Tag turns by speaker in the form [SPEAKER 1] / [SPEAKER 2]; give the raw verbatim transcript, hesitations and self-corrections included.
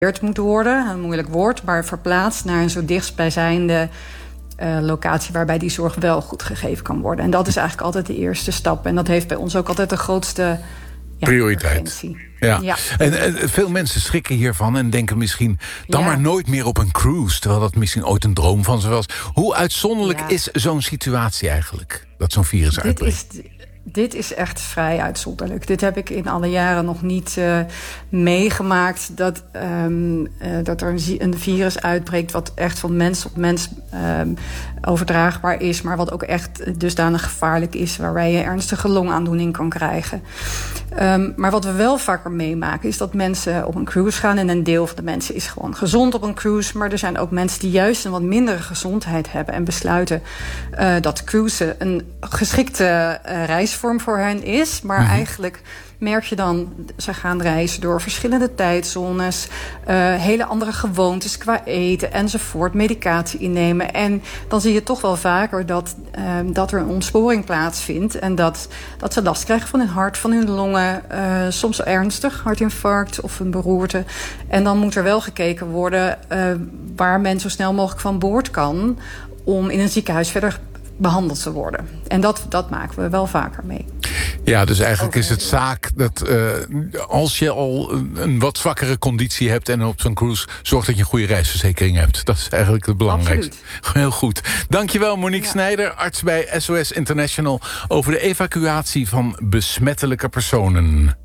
[SPEAKER 1] moet worden, een moeilijk woord, maar verplaatst naar een zo dichtstbijzijnde uh, locatie waarbij die zorg wel goed gegeven kan worden. En dat is eigenlijk altijd de eerste stap. En dat heeft bij ons ook altijd de grootste ja,
[SPEAKER 2] prioriteit. Ja. Ja. En, en veel mensen schrikken hiervan en denken misschien dan ja. maar nooit meer op een cruise, terwijl dat misschien ooit een droom van ze was. Hoe uitzonderlijk ja. is zo'n situatie eigenlijk, dat zo'n virus
[SPEAKER 1] Dit
[SPEAKER 2] uitbreekt?
[SPEAKER 1] Is, Dit is echt vrij uitzonderlijk. Dit heb ik in alle jaren nog niet uh, meegemaakt. Dat, um, uh, dat er een, een virus uitbreekt wat echt van mens op mens um, overdraagbaar is. Maar wat ook echt dusdanig gevaarlijk is. Waarbij je ernstige longaandoening kan krijgen. Um, maar wat we wel vaker meemaken is dat mensen op een cruise gaan. En een deel van de mensen is gewoon gezond op een cruise. Maar er zijn ook mensen die juist een wat mindere gezondheid hebben. En besluiten uh, dat cruisen een geschikte uh, reisvorm voor hen is. Maar mm-hmm. eigenlijk merk je dan, ze gaan reizen door verschillende tijdzones, uh, hele andere gewoontes qua eten enzovoort, medicatie innemen. En dan zie je toch wel vaker dat, uh, dat er een ontsporing plaatsvindt en dat, dat ze last krijgen van hun hart, van hun longen, uh, soms ernstig, hartinfarct of een beroerte. En dan moet er wel gekeken worden uh, waar men zo snel mogelijk van boord kan om in een ziekenhuis verder behandeld te worden. En dat, dat maken we wel vaker mee.
[SPEAKER 2] Ja, dus eigenlijk is het zaak dat uh, als je al een wat zwakkere conditie hebt en op zo'n cruise, zorg dat je een goede reisverzekering hebt. Dat is eigenlijk het belangrijkste. Absoluut. Heel goed. Dankjewel Monique ja. Snijder, arts bij S O S International, over de evacuatie van besmettelijke personen.